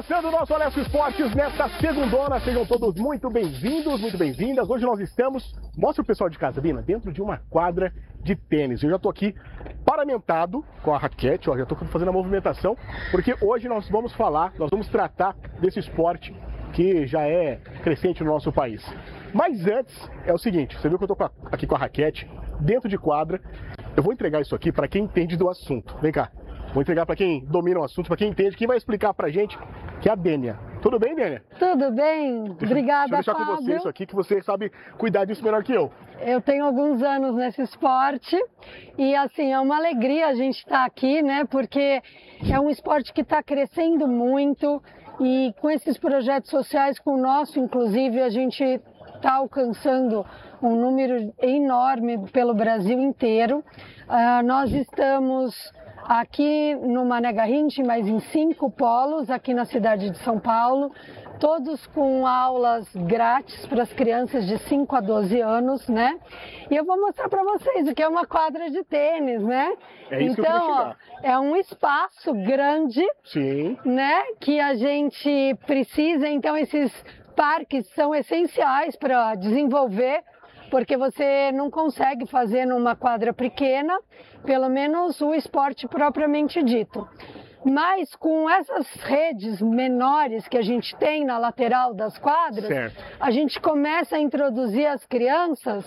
Começando o nosso Alesco Esportes nesta segundona, sejam todos muito bem-vindos, muito bem-vindas. Hoje nós estamos, mostra o pessoal de casa, Bina, dentro de uma quadra de tênis. Eu já estou aqui paramentado com a raquete, ó, já estou fazendo a movimentação, porque hoje nós vamos tratar desse esporte que já é crescente no nosso país. Mas antes, é o seguinte, você viu que eu estou aqui com a raquete, dentro de quadra. Eu vou entregar isso aqui para quem entende do assunto. Vem cá. Vou entregar para quem domina o assunto, para quem entende, quem vai explicar para a gente, que é a Dênia. Tudo bem, Dênia? Tudo bem, obrigada, Deixa eu deixar Fábio. com você isso aqui, que você sabe cuidar disso melhor que eu. Eu tenho alguns anos nesse esporte e, assim, é uma alegria a gente estar aqui, né? Porque é um esporte que está crescendo muito e com esses projetos sociais, com o nosso, inclusive, a gente está alcançando um número enorme pelo Brasil inteiro. Nós estamos aqui no Mané Garrincha, mas em 5 polos aqui na cidade de São Paulo, todos com aulas grátis para as crianças de 5 a 12 anos, né? E eu vou mostrar para vocês o que é uma quadra de tênis, né? É isso então, que eu queria chegar. É um espaço grande, sim, né? Que a gente precisa, então esses parques são essenciais para desenvolver, porque você não consegue fazer numa quadra pequena, pelo menos o esporte propriamente dito. Mas com essas redes menores que a gente tem na lateral das quadras, certo, a gente começa a introduzir as crianças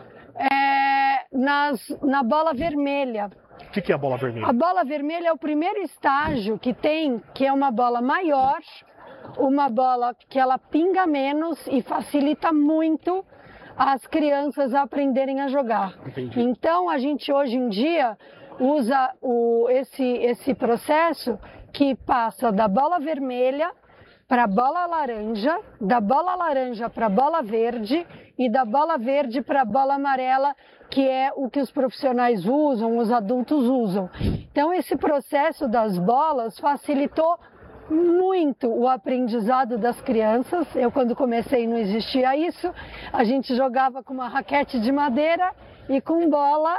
na bola vermelha. O que é a bola vermelha? A bola vermelha é o primeiro estágio que tem, que é uma bola maior, uma bola que ela pinga menos e facilita muito as crianças a aprenderem a jogar. Entendi. Então a gente hoje em dia usa esse processo que passa da bola vermelha para a bola laranja, da bola laranja para a bola verde e da bola verde para a bola amarela, que é o que os profissionais usam, os adultos usam. Então esse processo das bolas facilitou muito o aprendizado das crianças. Eu, quando comecei, não existia isso. A gente jogava com uma raquete de madeira e com bola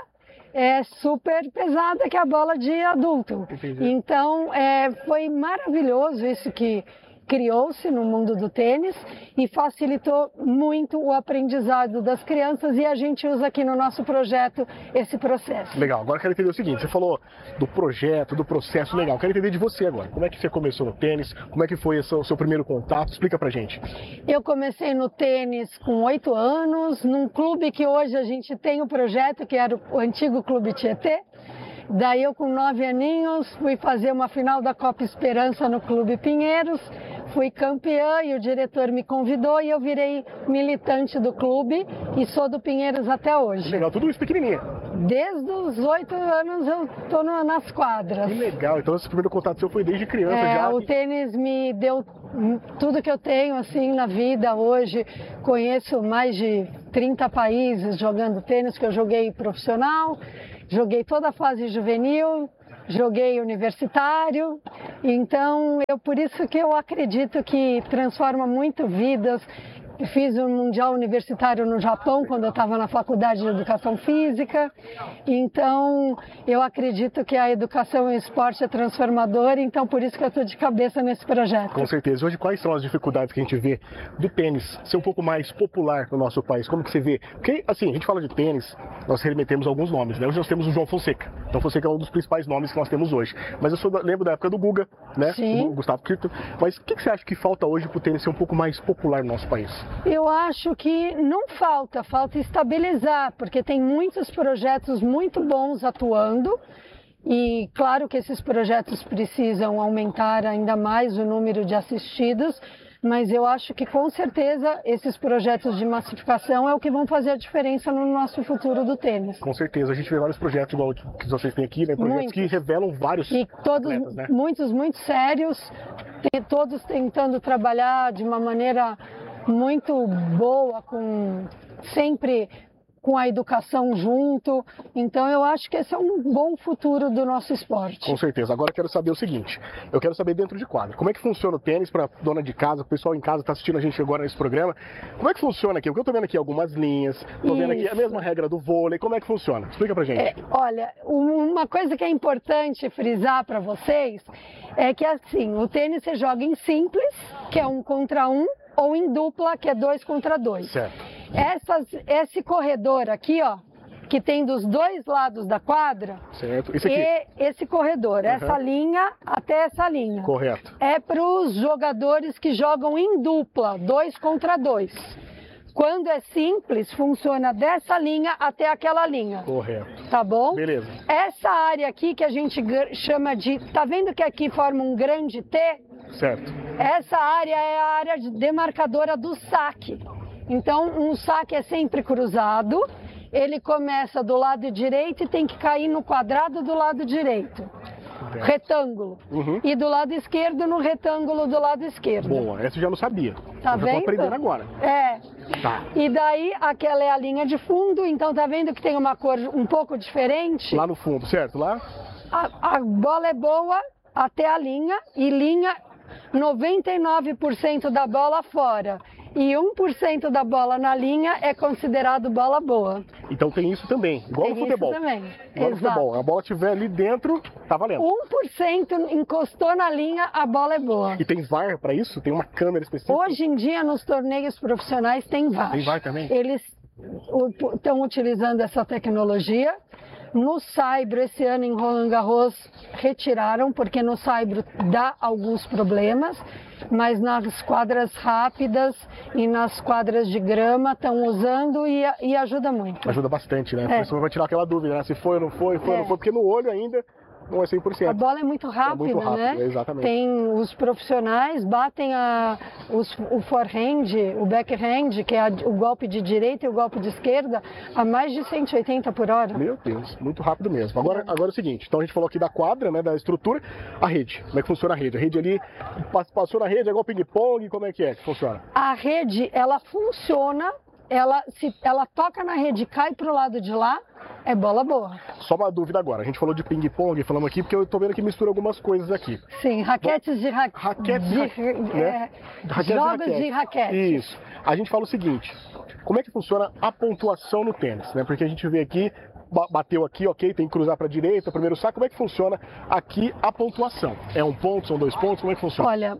super pesada, que é a bola de adulto. Entendi. Então foi maravilhoso isso que criou-se no mundo do tênis e facilitou muito o aprendizado das crianças, e a gente usa aqui no nosso projeto esse processo. Legal, agora eu quero entender o seguinte, você falou do projeto, do processo, legal, quero entender de você agora, como é que você começou no tênis, como é que foi o seu primeiro contato, explica pra gente. Eu comecei no tênis com 8 anos, num clube que hoje a gente tem o projeto, que era o antigo Clube Tietê. Daí eu, com 9 aninhos, fui fazer uma final da Copa Esperança no Clube Pinheiros, fui campeã e o diretor me convidou e eu virei militante do clube e sou do Pinheiros até hoje. Legal, tudo isso pequenininha. Desde os 8 anos eu estou nas quadras. Que legal, então esse primeiro contato seu foi desde criança já. O tênis me deu tudo que eu tenho assim na vida hoje. Conheço mais de 30 países jogando tênis, que eu joguei profissional. Joguei toda a fase juvenil, joguei universitário, então por isso que eu acredito que transforma muito vidas. Fiz um mundial universitário no Japão quando eu estava na faculdade de educação física, então eu acredito que a educação e o esporte é transformador, então por isso que eu estou de cabeça nesse projeto. Com certeza. Hoje, quais são as dificuldades que a gente vê do tênis ser um pouco mais popular no nosso país? Como que você vê? Porque, assim, a gente fala de tênis, nós remetemos alguns nomes, né? Hoje nós temos o João Fonseca. João Fonseca é um dos principais nomes que nós temos hoje. Mas eu lembro da época do Guga, né? Sim. O Gustavo Kirten. Mas o que você acha que falta hoje para o tênis ser um pouco mais popular no nosso país? Eu acho que não falta estabilizar, porque tem muitos projetos muito bons atuando e claro que esses projetos precisam aumentar ainda mais o número de assistidos, mas eu acho que com certeza esses projetos de massificação é o que vão fazer a diferença no nosso futuro do tênis. Com certeza, a gente vê vários projetos igual que vocês têm aqui, né? Projetos que revelam vários atletas, né? Muitos muito sérios, todos tentando trabalhar de uma maneira muito boa, com sempre com a educação junto. Então eu acho que esse é um bom futuro do nosso esporte. Com certeza. Agora eu quero saber o seguinte, eu quero saber dentro de quadra, como é que funciona o tênis para dona de casa, o pessoal em casa está assistindo a gente agora nesse programa, como é que funciona aqui? Porque eu estou vendo aqui algumas linhas, estou vendo aqui a mesma regra do vôlei, como é que funciona? Explica pra gente. Olha, uma coisa que é importante frisar para vocês é que assim, o tênis você joga em simples, que é 1 contra 1, ou em dupla, que é 2 contra 2. Certo. Esse corredor aqui, ó, que tem dos dois lados da quadra, certo. Isso aqui. Esse corredor, essa linha até essa linha. Correto. É para os jogadores que jogam em dupla, 2 contra 2. Quando é simples, funciona dessa linha até aquela linha. Correto. Tá bom? Beleza. Essa área aqui que a gente chama de... Tá vendo que aqui forma um grande T? Certo. Essa área é a área demarcadora do saque. Então, um saque é sempre cruzado. Ele começa do lado direito e tem que cair no quadrado do lado direito. Retângulo. E do lado esquerdo no retângulo do lado esquerdo. Boa, essa eu já não sabia. Tá eu já vendo? tô aprendendo agora. Tá. E daí aquela é a linha de fundo, então tá vendo que tem uma cor um pouco diferente? Lá no fundo, certo? Lá? A bola é boa até a linha, e linha 99% da bola fora. E 1% da bola na linha é considerado bola boa. Então tem isso também, igual no futebol. Isso também. Igual no futebol. A bola estiver ali dentro, tá valendo. 1% encostou na linha, a bola é boa. E tem VAR para isso? Tem uma câmera específica? Hoje em dia, nos torneios profissionais, tem VAR. Tem VAR também? Eles estão utilizando essa tecnologia. No saibro, esse ano em Roland Garros, retiraram, porque no saibro dá alguns problemas, mas nas quadras rápidas e nas quadras de grama estão usando e ajuda muito. Ajuda bastante, né? A pessoa vai tirar aquela dúvida, né? Se foi ou não foi, foi ou não foi, porque no olho ainda não é 100%. A bola é muito rápida, né? Exatamente. Tem os profissionais, batem o forehand, o backhand, que é o golpe de direita e o golpe de esquerda, a mais de 180 por hora. Meu Deus, muito rápido mesmo. Agora é o seguinte, então a gente falou aqui da quadra, né, da estrutura, a rede. Como é que funciona a rede? A rede ali, passou na rede, é igual ping-pong, como é que funciona? A rede, ela funciona, se ela toca na rede e cai para o lado de lá, é bola boa. Só uma dúvida agora, a gente falou de ping-pong, falamos aqui, porque eu tô vendo que mistura algumas coisas aqui. Sim, raquetes de raquetes, né? Jogos de raquete. Isso. A gente fala o seguinte, como é que funciona a pontuação no tênis, né? Porque a gente vê aqui, bateu aqui, ok, tem que cruzar para a direita, primeiro saque, como é que funciona aqui a pontuação? É 1 ponto, são 2 pontos, como é que funciona? Olha,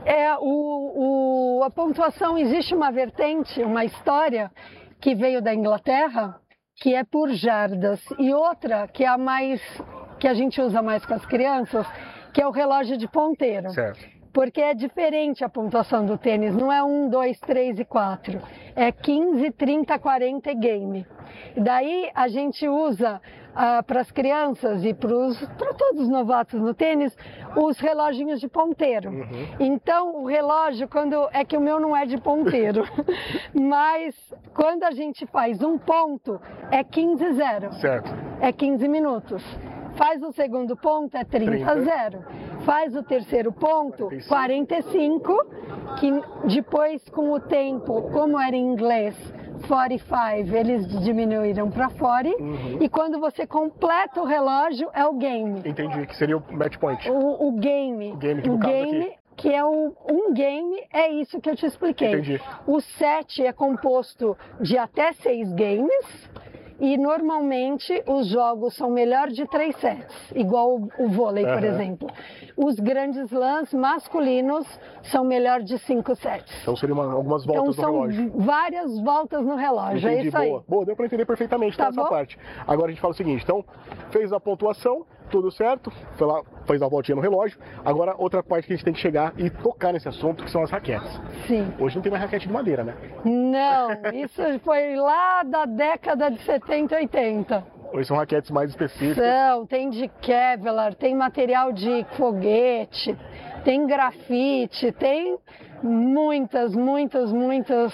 a pontuação, existe uma vertente, uma história que veio da Inglaterra, que é por jardas, e outra que é a mais, que a gente usa mais com as crianças, que é o relógio de ponteiro. Certo. Porque é diferente a pontuação do tênis, não é 1, 2, 3 e 4, é 15, 30, 40 e game. Daí a gente usa para as crianças e para todos os novatos no tênis, os reloginhos de ponteiro. Então o relógio, é que o meu não é de ponteiro, mas quando a gente faz 1 ponto, é 15-0. Certo. É 15 minutos. Faz o segundo ponto, é 30-0. Faz o terceiro ponto, 45, que depois, com o tempo, como era em inglês, 45, eles diminuíram para 40. E quando você completa o relógio, é o game. Entendi, que seria o match point. O game. O game, que no caso aqui. Que é um game, é isso que eu te expliquei. Entendi. O set é composto de até 6 games. E normalmente os jogos são melhor de 3 sets, igual o vôlei, por exemplo. Os grandes slams masculinos são melhor de 5 sets. Então seriam algumas voltas no relógio. São várias voltas no relógio, entendi, é isso aí. Boa, deu para entender perfeitamente essa parte. Agora a gente fala o seguinte, então fez a pontuação, tudo certo, foi lá, fez a voltinha no relógio. Agora outra parte que a gente tem que chegar e tocar nesse assunto, que são as raquetes. Sim. Hoje não tem mais raquete de madeira, né? Não, isso foi lá da década de 70, 80. Hoje são raquetes mais específicas. Tem de Kevlar, tem material de foguete, tem grafite, tem muitas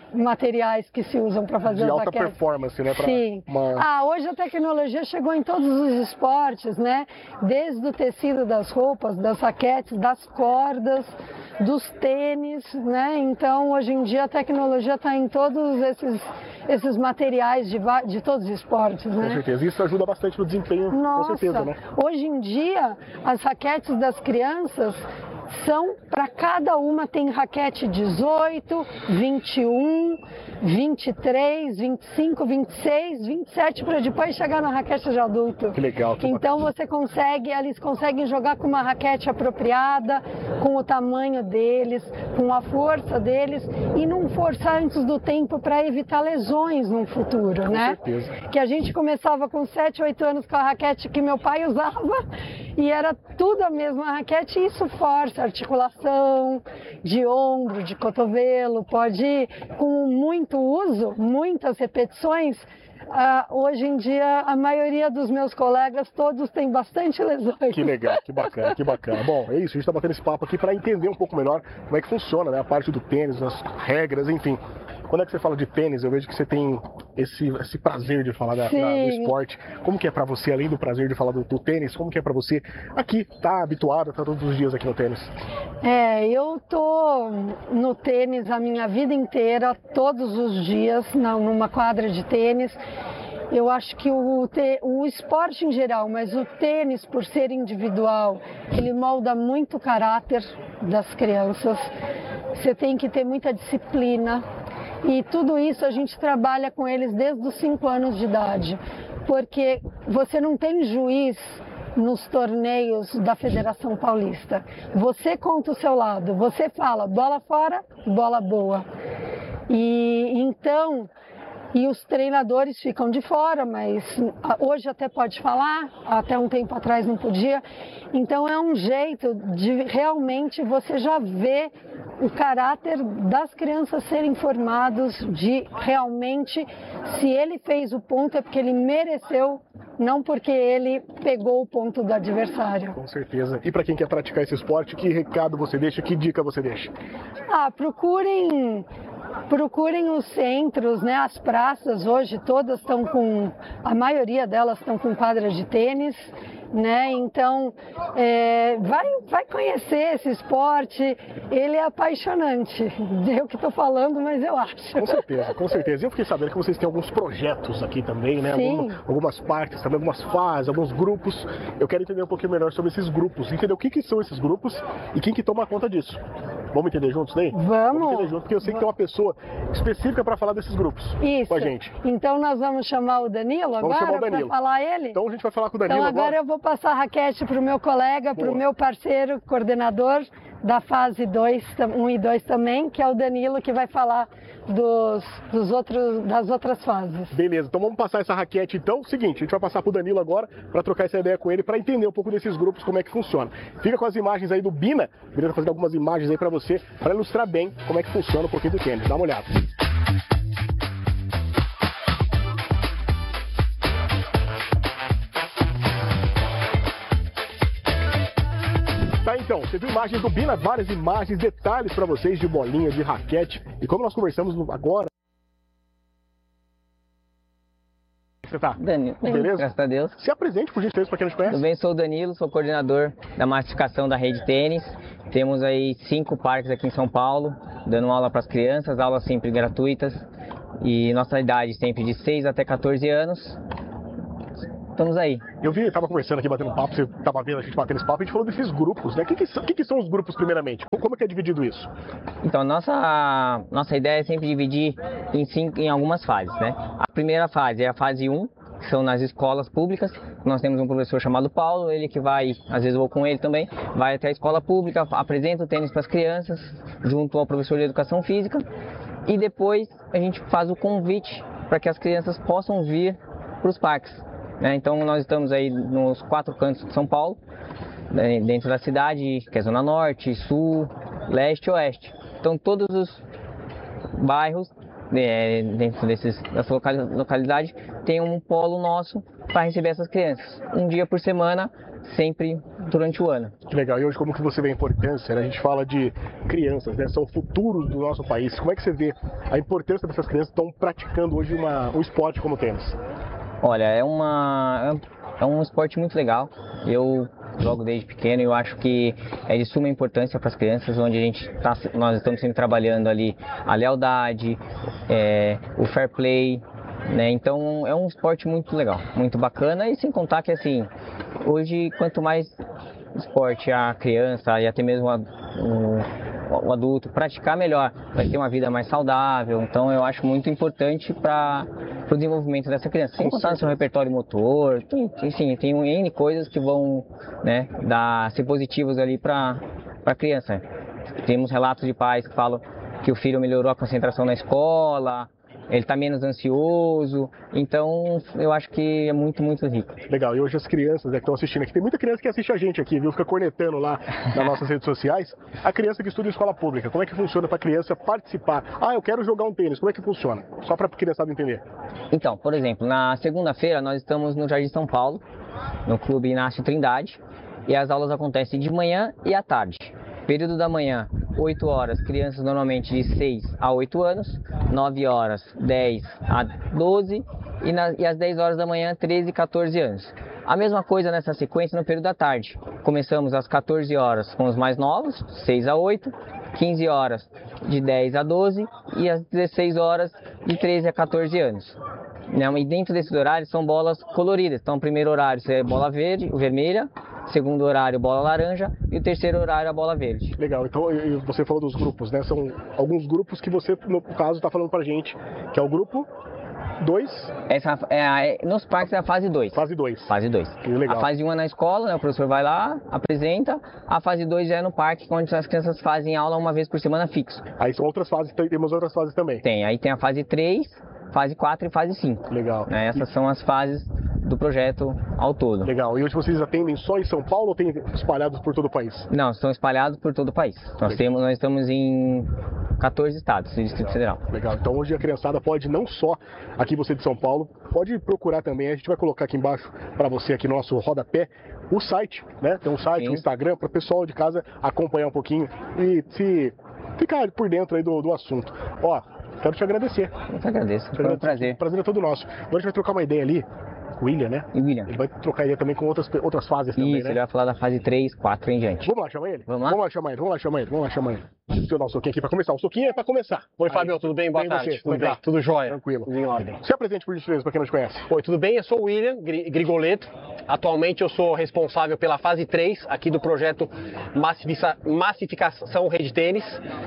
materiais que se usam para fazer de as alta raquetes. performance, né? Sim. Hoje a tecnologia chegou em todos os esportes, né? Desde o tecido das roupas, das raquetes, das cordas, dos tênis, né? Então, hoje em dia a tecnologia está em todos esses materiais de todos os esportes, né? Com certeza. Isso ajuda bastante no desempenho, Nossa, com certeza, né? Hoje em dia as raquetes das crianças são, para cada uma tem raquete 18, 21, 23, 25, 26, 27 para depois chegar na raquete de adulto. Que legal. Que então eles conseguem jogar com uma raquete apropriada, com o tamanho deles, com a força deles e não forçar antes do tempo para evitar lesões no futuro, com né? certeza. Que a gente começava com 7, 8 anos com a raquete que meu pai usava e era tudo a mesma raquete e isso força a articulação de ombro, de cotovelo, pode ir com muito uso, muitas repetições. Hoje em dia, a maioria dos meus colegas, todos têm bastante lesões. Que legal, que bacana, que bacana. Bom, é isso, a gente está batendo esse papo aqui para entender um pouco melhor como é que funciona, né? A parte do tênis, as regras, enfim. Quando é que você fala de tênis, eu vejo que você tem esse prazer de falar do esporte. Como que é para você, além do prazer de falar do tênis, como que é para você aqui, tá habituada, tá todos os dias aqui no tênis? Eu tô no tênis a minha vida inteira, todos os dias, numa quadra de tênis. Eu acho que o esporte em geral, mas o tênis, por ser individual, ele molda muito o caráter das crianças. Você tem que ter muita disciplina. E tudo isso a gente trabalha com eles desde os 5 anos de idade, porque você não tem juiz nos torneios da Federação Paulista. Você conta o seu lado, você fala bola fora, bola boa. E os treinadores ficam de fora, mas hoje até pode falar, até um tempo atrás não podia. Então é um jeito de realmente você já ver o caráter das crianças serem formados, de realmente, se ele fez o ponto é porque ele mereceu, não porque ele pegou o ponto do adversário. Com certeza. E para quem quer praticar esse esporte, que recado você deixa, que dica você deixa? Procurem os centros, né? As praças hoje todas estão a maioria delas estão com quadra de tênis, né? Então, vai conhecer esse esporte, ele é apaixonante. Eu que estou falando, mas eu acho. Com certeza, com certeza. Eu fiquei sabendo que vocês têm alguns projetos aqui também, né? Sim. Algumas partes, também algumas fases, alguns grupos. Eu quero entender um pouquinho melhor sobre esses grupos, entender o que são esses grupos e quem que toma conta disso. Vamos entender juntos daí? Vamos entender juntos, porque eu sei que tem uma pessoa específica para falar desses grupos. Isso. Com a gente. Então nós vamos chamar o Danilo agora para falar ele? Então a gente vai falar com o Danilo então, agora. Eu vou passar a raquete para o meu colega, para o meu parceiro, coordenador da fase 2, 1 e 2 também, que é o Danilo, que vai falar das outras fases. Beleza, então vamos passar essa raquete então. Seguinte, a gente vai passar para o Danilo agora para trocar essa ideia com ele, para entender um pouco desses grupos, como é que funciona. Fica com as imagens aí do Bina, ele vai fazer algumas imagens aí para você, para ilustrar bem como é que funciona um pouquinho do tênis. Dá uma olhada. Tá, então, você viu imagens do Bina, várias imagens, detalhes para vocês de bolinha, de raquete. E como nós conversamos agora... Você tá? Danilo, beleza? Graças a Deus. Se apresente, por gentileza, para quem não te conhece. Tudo bem, sou o Danilo, sou coordenador da massificação da rede tênis. Temos aí 5 parques aqui em São Paulo, dando aula para as crianças, aulas sempre gratuitas. E nossa idade sempre de 6 até 14 anos. Estamos aí. Eu vi, estava conversando aqui, batendo papo, você estava vendo a gente batendo esse papo, a gente falou desses grupos, né? O que são os grupos primeiramente? Como é que é dividido isso? Então, nossa ideia é sempre dividir em algumas fases, né? A primeira fase é a fase 1, que são nas escolas públicas. Nós temos um professor chamado Paulo, ele que vai, às vezes eu vou com ele também, vai até a escola pública, apresenta o tênis para as crianças, junto ao professor de educação física, e depois a gente faz o convite para que as crianças possam vir para os parques. Então nós estamos aí nos 4 cantos de São Paulo, dentro da cidade, que é Zona Norte, Sul, Leste e Oeste. Então todos os bairros dentro dessa localidade, tem um polo nosso para receber essas crianças. Um dia por semana, sempre durante o ano. Que legal. E hoje como que você vê a importância, né? A gente fala de crianças, né? São o futuro do nosso país. Como é que você vê a importância dessas crianças que estão praticando hoje um esporte como o tênis? Olha, é um esporte muito legal. Eu jogo desde pequeno e eu acho que é de suma importância para as crianças, onde nós estamos sempre trabalhando ali a lealdade, o fair play, né? Então é um esporte muito legal, muito bacana, e sem contar que assim, hoje quanto mais esporte a criança e até mesmo o adulto praticar, melhor, vai ter uma vida mais saudável. Então eu acho muito importante para o desenvolvimento dessa criança, sem contar no seu repertório motor. Tem N coisas que vão, né, ser positivas ali para a criança. Temos relatos de pais que falam que o filho melhorou a concentração na escola, ele está menos ansioso, então eu acho que é muito, muito rico. Legal, e hoje as crianças que estão assistindo aqui, tem muita criança que assiste a gente aqui, viu? Fica cornetando lá nas nossas redes sociais. A criança que estuda em escola pública, como é que funciona para a criança participar? Ah, eu quero jogar um tênis, como é que funciona? Só para a criançada entender. Então, por exemplo, na segunda-feira nós estamos no Jardim São Paulo, no Clube Inácio Trindade, e as aulas acontecem de manhã e à tarde. Período da manhã, 8 horas, crianças normalmente de 6 a 8 anos, 9 horas, 10 a 12 e às 10 horas da manhã, 13 e 14 anos. A mesma coisa nessa sequência no período da tarde. Começamos às 14 horas com os mais novos, 6 a 8, 15 horas de 10 a 12 e às 16 horas de 13 a 14 anos. E dentro desses horários são bolas coloridas. Então o primeiro horário é bola vermelha, segundo horário bola laranja e o terceiro horário a bola verde. Legal, então você falou dos grupos, né? São alguns grupos que você, no caso, está falando pra gente, que é o grupo 2? Nos parques é a fase 2. Fase 2. Fase 2. Legal. A fase 1 é na escola, né? O professor vai lá, apresenta. A fase 2 já é no parque, onde as crianças fazem aula uma vez por semana fixo. Aí são outras fases, temos outras fases também. Aí tem a fase 3, fase 4 e fase 5. Legal. Essas são as fases do projeto ao todo. Legal. E hoje vocês atendem só em São Paulo ou tem espalhados por todo o país? Não, estão espalhados por todo o país. Nós estamos em 14 estados do Distrito Federal. Legal. Então hoje a criançada pode não só aqui você de São Paulo, pode procurar também. A gente vai colocar aqui embaixo para você aqui no nosso rodapé o site, né? Tem um site, Sim. um Instagram para o pessoal de casa acompanhar um pouquinho e se ficar por dentro aí do assunto. Ó, quero te agradecer. Eu que agradeço. Foi um prazer. O prazer é todo nosso. Agora a gente vai trocar uma ideia ali. William, né? E William. Ele vai trocar ideia também com outras fases também, Isso, né? ele vai falar da fase 3, 4 em diante. Vamos lá chamar ele? Vamos lá? Vamos lá chamar ele. Deixa eu dar um soquinho aqui pra começar. Um soquinho é pra começar. Oi, Fábio, tudo bem? Boa tarde. Você? Tudo bem? Tudo jóia. Tranquilo. Tudo em ordem. Se apresente por gentileza pra quem não te conhece. Oi, tudo bem? Eu sou o William Grigoleto. Atualmente eu sou responsável pela fase 3 aqui do projeto Massificação Rede Tênis,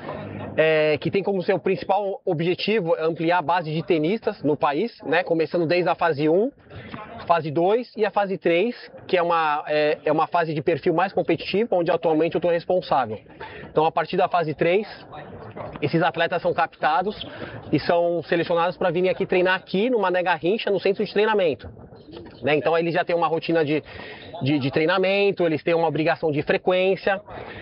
que tem como seu principal objetivo ampliar a base de tenistas no país, né? Começando desde a fase 1, fase 2 e a fase 3, que é uma fase de perfil mais competitivo, onde atualmente eu estou responsável. Então, a partir da fase 3, esses atletas são captados e são selecionados para virem aqui treinar aqui no Mané Garrincha, no centro de treinamento. Né? Então, eles já têm uma rotina de treinamento, eles têm uma obrigação de frequência,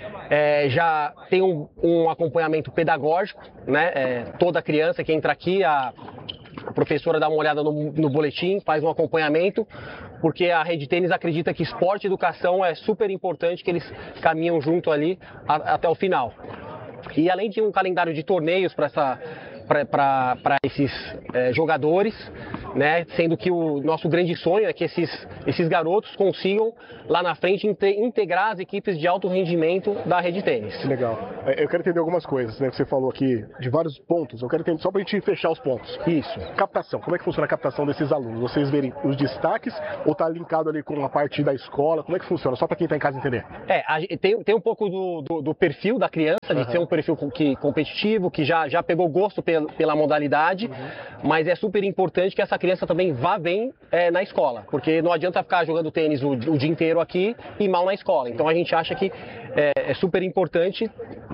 já tem um acompanhamento pedagógico, né? Toda criança que entra aqui, a professora dá uma olhada no boletim, faz um acompanhamento, porque a Rede Tênis acredita que esporte e educação é super importante, que eles caminham junto ali até o final. E além de um calendário de torneios para esses jogadores, né, sendo que o nosso grande sonho é que esses garotos consigam lá na frente integrar as equipes de alto rendimento da Rede Tênis. Legal. Eu quero entender algumas coisas, né? Você falou aqui de vários pontos. Eu quero entender só pra gente fechar os pontos. Isso. Captação. Como é que funciona a captação desses alunos? Vocês verem os destaques ou tá linkado ali com a parte da escola? Como é que funciona? Só pra quem tá em casa entender. Tem um pouco do perfil da criança, de ser um perfil competitivo, que já pegou gosto pela modalidade, mas é super importante que essa criança também vá bem na escola, porque não adianta ficar jogando tênis o dia inteiro aqui e mal na escola. Então a gente acha que é super importante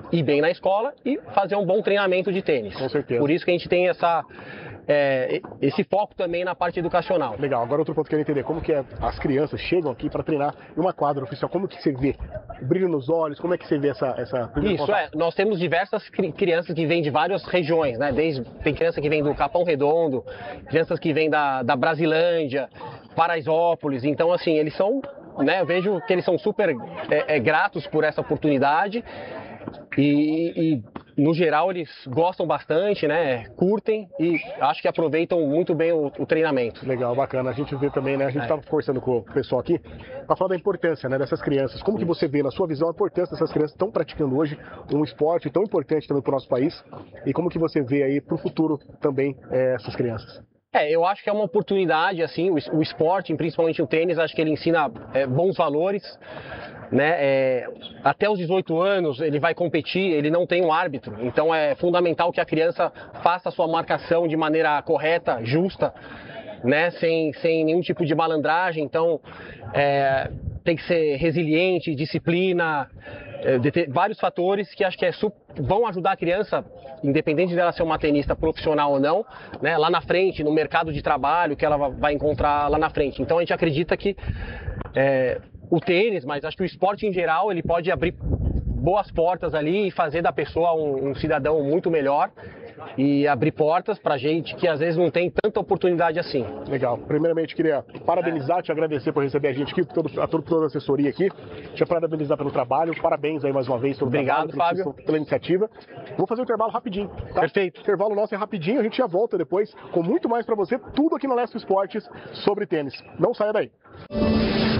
ir bem na escola e fazer um bom treinamento de tênis. Com certeza. Por isso que a gente tem esse foco também na parte educacional. Legal, agora outro ponto que eu quero entender, como que as crianças chegam aqui para treinar em uma quadra oficial, como que você vê? O brilho nos olhos, como é que você vê essa primeira contato? Nós temos diversas crianças que vêm de várias regiões, né? Tem criança que vem do Capão Redondo, crianças que vêm da Brasilândia, Paraisópolis, então assim, eles são, né, eu vejo que eles são super gratos por essa oportunidade e no geral eles gostam bastante, né, curtem e acho que aproveitam muito bem o treinamento. Legal, bacana. A gente vê também, né, a gente estava conversando com o pessoal aqui para falar da importância, né, dessas crianças. Como que você vê, na sua visão, a importância dessas crianças que estão praticando hoje um esporte tão importante também para o nosso país e como que você vê aí para o futuro também essas crianças? Eu acho que é uma oportunidade, assim, o esporte, principalmente o tênis, acho que ele ensina bons valores, né? Até os 18 anos ele vai competir, ele não tem um árbitro, então é fundamental que a criança faça a sua marcação de maneira correta, justa, né? Sem nenhum tipo de malandragem, então tem que ser resiliente, disciplina, vários fatores que acho que vão ajudar a criança, independente dela ser uma tenista profissional ou não, né, lá na frente, no mercado de trabalho que ela vai encontrar lá na frente. Então a gente acredita que o tênis, mas acho que o esporte em geral, ele pode abrir boas portas ali e fazer da pessoa um cidadão muito melhor e abrir portas pra gente que às vezes não tem tanta oportunidade assim. Legal. Primeiramente, queria parabenizar, te agradecer por receber a gente aqui, toda a assessoria aqui, te parabenizar pelo trabalho, parabéns aí mais uma vez pelo Obrigado, trabalho, Fábio. pela iniciativa. Vou fazer um intervalo rapidinho, tá? Perfeito. O intervalo nosso é rapidinho, a gente já volta depois com muito mais pra você, tudo aqui no Lesto Esportes sobre tênis. Não saia daí.